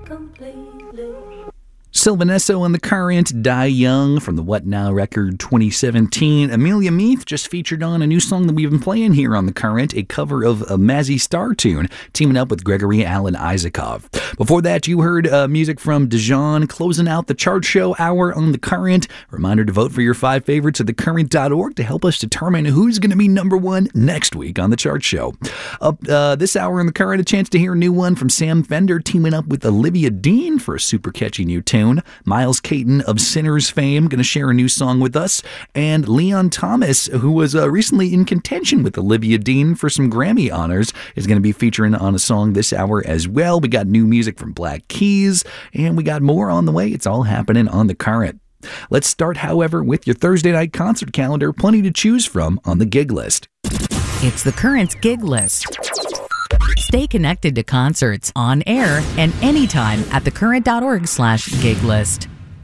completely. Sylvanesso on The Current, Die Young from the What Now record 2017. Amelia Meath just featured on a new song that we've been playing here on The Current, a cover of a Mazzy Star tune, teaming up with Gregory Alan Isakov. Before that, you heard music from Dijon, closing out the chart show hour on The Current. Reminder to vote for your 5 favorites at thecurrent.org to help us determine who's going to be number 1 next week on the chart show. Up this hour on The Current, a chance to hear a new one from Sam Fender teaming up with Olivia Dean for a super catchy new tune. Miles Caton of Sinners fame going to share a new song with us, and Leon Thomas, who was recently in contention with Olivia Dean for some Grammy honors, is going to be featuring on a song this hour as well. We got new music from Black Keys, and we got more on the way. It's all happening on The Current. Let's start, however, with your Thursday night concert calendar. Plenty to choose from on the gig list. It's The Current's gig list. Stay connected to concerts on air and anytime at thecurrent.org/gig list.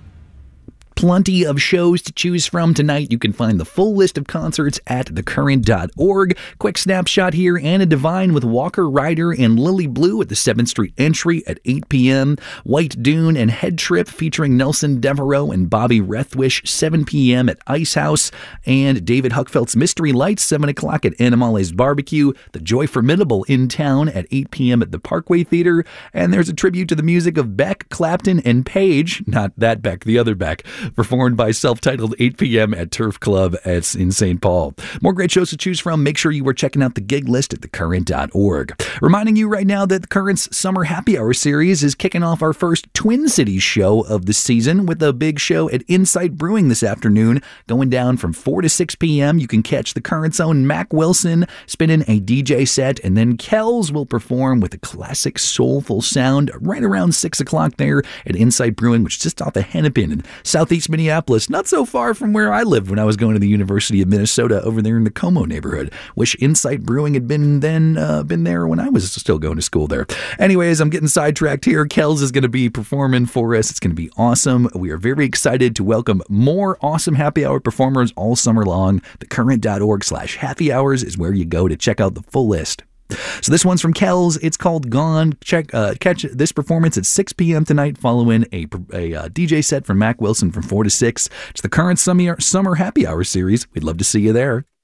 Plenty of shows to choose from tonight. You can find the full list of concerts at thecurrent.org. Quick snapshot here. Anna Devine with Walker Ryder and Lily Blue at the 7th Street Entry at 8 p.m. White Dune and Head Trip featuring Nelson Devereaux and Bobby Rethwish, 7 p.m. at Ice House. And David Huckfeldt's Mystery Lights, 7 o'clock at Animale's Barbecue. The Joy Formidable in town at 8 p.m. at the Parkway Theater. And there's a tribute to the music of Beck, Clapton, and Page. Not that Beck, the other Beck. Performed by Self-Titled, 8 p.m. at Turf Club in St. Paul. More great shows to choose from. Make sure you are checking out the gig list at thecurrent.org. Reminding you right now that the Current's Summer Happy Hour series is kicking off our first Twin Cities show of the season with a big show at Insight Brewing this afternoon, going down from 4 to 6 p.m. You can catch the Current's own Mac Wilson spinning a DJ set, and then Kells will perform with a classic soulful sound right around 6 o'clock there at Insight Brewing, which is just off of Hennepin in Southeast Minneapolis, not so far from where I lived when I was going to the University of Minnesota over there in the Como neighborhood. Wish Insight Brewing had been there when I was still going to school there. Anyways, I'm getting sidetracked here. Kells is going to be performing for us. It's going to be awesome. We are very excited to welcome more awesome happy hour performers all summer long. Thecurrent.org/happy hours is where you go to check out the full list. So this one's from Kells. It's called Gone. Catch this performance at 6 p.m. tonight following a DJ set from Mac Wilson from 4 to 6. It's the Current Summer Happy Hour series. We'd love to see you there.